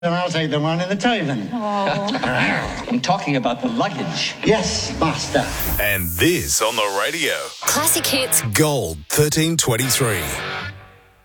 And I'll take the one in the Taven. Oh. I'm talking about the luggage. Yes, master. And this on the radio. Classic Hits. Gold 1323.